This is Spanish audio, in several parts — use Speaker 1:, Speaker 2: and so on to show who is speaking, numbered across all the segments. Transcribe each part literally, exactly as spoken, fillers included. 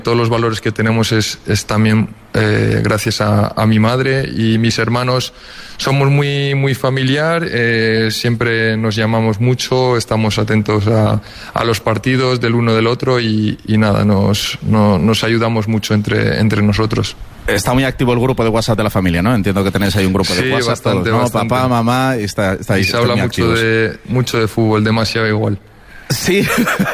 Speaker 1: Todos los valores que tenemos es, es también eh, gracias a, a mi madre y mis hermanos. Somos muy, muy familiar, eh, siempre nos llamamos mucho, estamos atentos a, a los partidos del uno del otro y, y nada, nos, no, nos ayudamos mucho entre, entre nosotros.
Speaker 2: Está muy activo el grupo de WhatsApp de la familia, ¿no? Entiendo que tenéis ahí un grupo de
Speaker 1: sí,
Speaker 2: WhatsApp.
Speaker 1: Bastante,
Speaker 2: todos, ¿no?
Speaker 1: bastante.
Speaker 2: Papá, mamá, está, está ahí.
Speaker 1: Y se habla mucho de, mucho de fútbol, demasiado igual.
Speaker 2: Sí,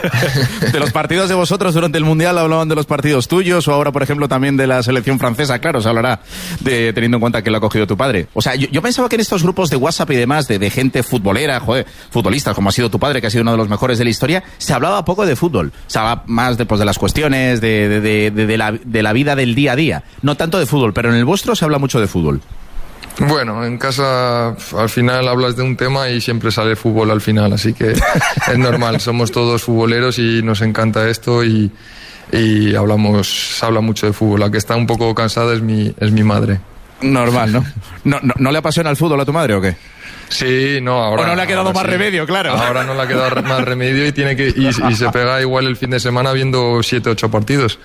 Speaker 2: de los partidos de vosotros durante el Mundial hablaban de los partidos tuyos o ahora, por ejemplo, también de la selección francesa, claro, se hablará de, teniendo en cuenta que lo ha cogido tu padre. O sea, yo, yo pensaba que en estos grupos de WhatsApp y demás, de, de gente futbolera, joder, futbolistas, como ha sido tu padre, que ha sido uno de los mejores de la historia, se hablaba poco de fútbol, se hablaba más de, pues, de las cuestiones, de, de, de, de, de, la, de la vida del día a día, no tanto de fútbol, pero en el vuestro se habla mucho de fútbol.
Speaker 1: Bueno, en casa al final hablas de un tema y siempre sale fútbol al final, así que es normal, somos todos futboleros y nos encanta esto y, y hablamos, se habla mucho de fútbol. La que está un poco cansada es mi, es mi madre.
Speaker 2: Normal, ¿no? ¿No, no, ¿no le apasiona el fútbol a tu madre o qué?
Speaker 1: Sí, no, ahora...
Speaker 2: O no le ha quedado más
Speaker 1: sí.
Speaker 2: remedio, claro.
Speaker 1: Ahora no le ha quedado más remedio y tiene que y, y se pega igual el fin de semana viendo siete, ocho partidos.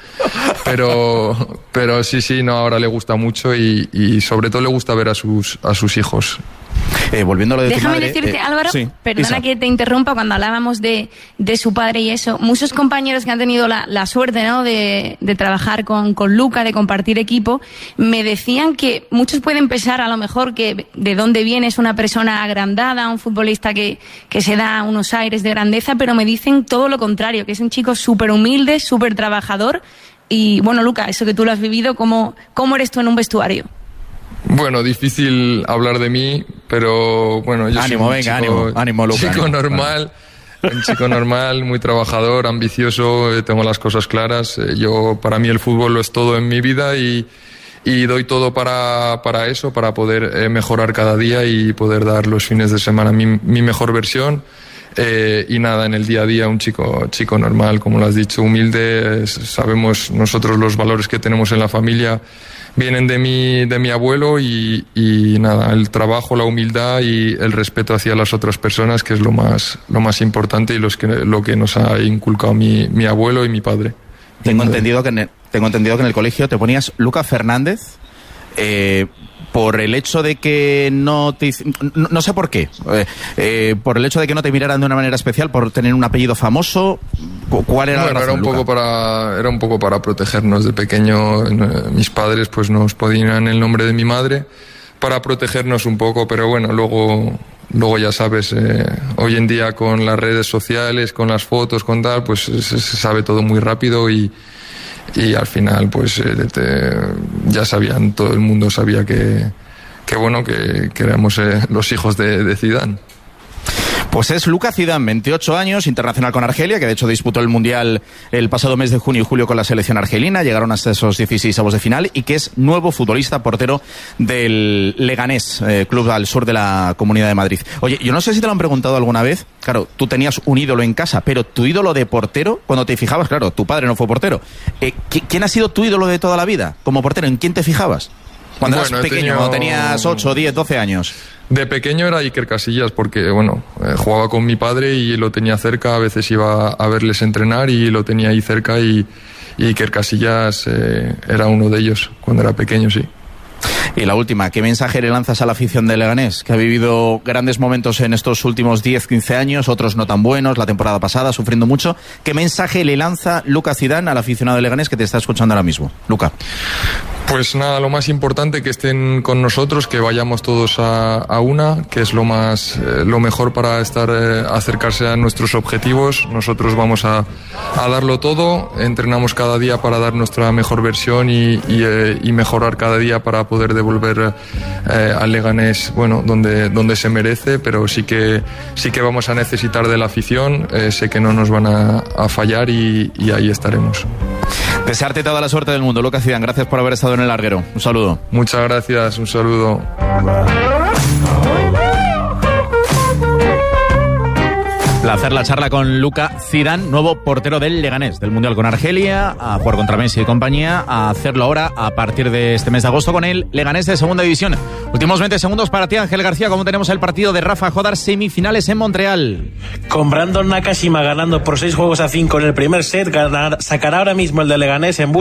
Speaker 1: Pero, pero sí, sí, no, ahora le gusta mucho y, y sobre todo le gusta ver a sus, a sus hijos.
Speaker 2: Eh, volviendo a lo de
Speaker 3: Déjame
Speaker 2: tu madre,
Speaker 3: decirte,
Speaker 2: eh,
Speaker 3: Álvaro,
Speaker 2: sí,
Speaker 3: perdona
Speaker 2: Isa.
Speaker 3: que te interrumpa, cuando hablábamos de, de su padre y eso, muchos compañeros que han tenido la, la suerte, ¿no?, de, de trabajar con, con Luca, de compartir equipo, me decían que muchos pueden pensar a lo mejor que de dónde viene es una persona agrandada, un futbolista que, que se da unos aires de grandeza, pero me dicen todo lo contrario, que es un chico súper humilde, súper trabajador. Y bueno, Luca, eso que tú lo has vivido, ¿cómo, cómo eres tú en un vestuario?
Speaker 1: Bueno, difícil hablar de mí, pero bueno, yo
Speaker 2: ánimo,
Speaker 1: soy un
Speaker 2: venga,
Speaker 1: chico,
Speaker 2: ánimo, ánimo, Luca,
Speaker 1: chico
Speaker 2: ánimo.
Speaker 1: normal, un chico normal, muy trabajador, ambicioso, eh, tengo las cosas claras. Eh, yo, para mí el fútbol lo es todo en mi vida y, y doy todo para, para eso, para poder eh, mejorar cada día y poder dar los fines de semana mi, mi mejor versión. Eh, y nada, en el día a día un chico, chico normal, como lo has dicho, humilde. Sabemos nosotros los valores que tenemos en la familia vienen de mi, de mi abuelo y, y nada, el trabajo, la humildad y el respeto hacia las otras personas, que es lo más, lo más importante y los que, lo que nos ha inculcado mi, mi abuelo y mi padre.
Speaker 2: Tengo entendido que en el, tengo entendido que en el colegio te ponías Luca Fernández. Eh, por el hecho de que no te... No, no sé por qué. Eh, eh, por el hecho de que no te miraran de una manera especial, por tener un apellido famoso. ¿Cuál era
Speaker 1: bueno,
Speaker 2: la razón,
Speaker 1: era un
Speaker 2: Luca?
Speaker 1: poco para Era un poco para protegernos. De pequeño, eh, mis padres pues nos ponían el nombre de mi madre para protegernos un poco, pero bueno, luego... Luego ya sabes, eh, hoy en día con las redes sociales, con las fotos, con tal, pues se, se sabe todo muy rápido y, y al final pues eh, te, ya sabían, todo el mundo sabía que, que bueno, que, que éramos eh, los hijos de, de Zidane.
Speaker 2: Pues es Luca Zidane, veintiocho años, internacional con Argelia, que de hecho disputó el Mundial el pasado mes de junio y julio con la selección argelina, llegaron hasta esos dieciséis avos de final, y que es nuevo futbolista portero del Leganés, eh, club al sur de la Comunidad de Madrid. Oye, yo no sé si te lo han preguntado alguna vez, claro, tú tenías un ídolo en casa, pero tu ídolo de portero, cuando te fijabas, claro, tu padre no fue portero, eh, ¿quién ha sido tu ídolo de toda la vida como portero? ¿En quién te fijabas? Cuando
Speaker 1: Bueno,
Speaker 2: eras pequeño,
Speaker 1: tenido...
Speaker 2: cuando tenías ocho, diez, doce años.
Speaker 1: De pequeño era Iker Casillas porque, bueno, eh, jugaba con mi padre y lo tenía cerca, a veces iba a verles entrenar y lo tenía ahí cerca y, y Iker Casillas eh, era uno de ellos cuando era pequeño, sí.
Speaker 2: Y la última, ¿qué mensaje le lanzas a la afición de Leganés, que ha vivido grandes momentos en estos últimos diez, quince años, otros no tan buenos, la temporada pasada, sufriendo mucho? ¿Qué mensaje le lanza Luca Zidane al aficionado de Leganés que te está escuchando ahora mismo? Luca.
Speaker 1: Pues nada, lo más importante, que estén con nosotros, que vayamos todos a, a una, que es lo más, eh, lo mejor para estar, eh, acercarse a nuestros objetivos. Nosotros vamos a, a darlo todo, entrenamos cada día para dar nuestra mejor versión y, y, eh, y mejorar cada día para poder devolver eh, al Leganés, bueno, donde, donde se merece, pero sí que, sí que vamos a necesitar de la afición, eh, sé que no nos van a, a fallar y, y ahí estaremos.
Speaker 2: Desearte toda la suerte del mundo, Luca Zidane, gracias por haber estado en el larguero. Un saludo.
Speaker 1: Muchas gracias, un saludo.
Speaker 2: Placer la charla con Luka Zidane, nuevo portero del Leganés, del Mundial con Argelia, a jugar contra Messi y compañía, a hacerlo ahora a partir de este mes de agosto con el Leganés de Segunda División. Últimos veinte segundos para ti, Ángel García, ¿cómo tenemos el partido de Rafa Jodar, semifinales en Montreal?
Speaker 4: Con Brandon Nakashima ganando por seis juegos a cinco en el primer set, ganar, sacará ahora mismo el de Leganés en